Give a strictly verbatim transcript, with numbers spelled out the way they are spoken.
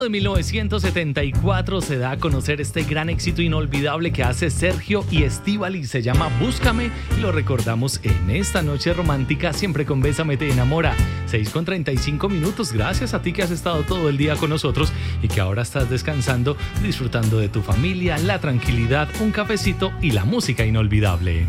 De mil novecientos setenta y cuatro se da a conocer este gran éxito inolvidable que hace Sergio y Estíbaliz. Se llama Búscame y lo recordamos en esta noche romántica, siempre con Bésame te enamora. seis con treinta y cinco minutos. Gracias a ti que has estado todo el día con nosotros y que ahora estás descansando, disfrutando de tu familia, la tranquilidad, un cafecito y la música inolvidable.